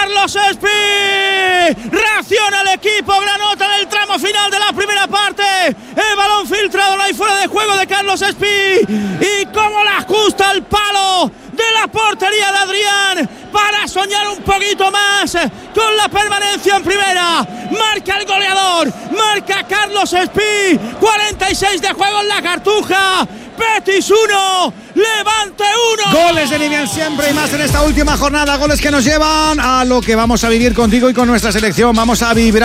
Carlos Espí. Reacciona el equipo granota en el tramo final de la primera parte. El balón filtrado, no hay fuera de juego de Carlos Espí. Y cómo le ajusta el palo de la portería de Adrián para soñar un poquito más con la permanencia en primera. Marca el goleador, marca Carlos Espí. 46 de juego en la Cartuja. Betis 1, Levante 1. Goles de Nivel siempre y más en esta última jornada. Goles que nos llevan a lo que vamos a vivir contigo y con nuestra selección. Vamos a vibrar